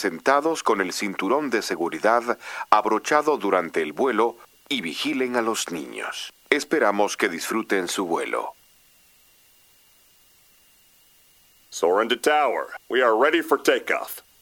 sentados con el cinturón de seguridad abrochado durante el vuelo y vigilen a los niños. Esperamos que disfruten su vuelo. Soarin' to tower. We are ready for takeoff.